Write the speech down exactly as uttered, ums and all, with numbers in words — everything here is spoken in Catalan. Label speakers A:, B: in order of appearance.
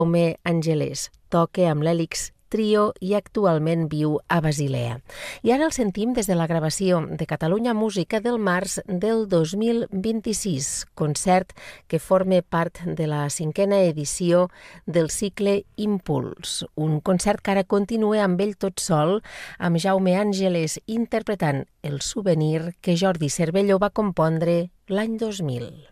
A: Jaume Angelès. Toca amb l'Hèlix Trio i actualment viu a Basilea. I ara el sentim des de la gravació de Catalunya Música del març del dos mil vint-i-sis, concert que forma part de la cinquena edició del cicle Impuls. Un concert que ara continua amb ell tot sol, amb Jaume Angelès interpretant El souvenir que Jordi Cervelló va compondre l'any dos mil.